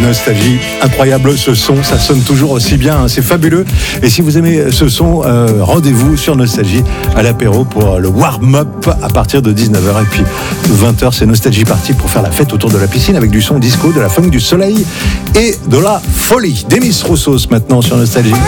Nostalgie, incroyable ce son, ça sonne toujours aussi bien, hein, c'est fabuleux. Et si vous aimez ce son, rendez-vous sur Nostalgie à l'apéro pour le warm-up à partir de 19h. Et puis 20h, c'est Nostalgie Party pour faire la fête autour de la piscine avec du son disco, de la funk, du soleil et de la folie. Demis Roussos maintenant sur Nostalgie.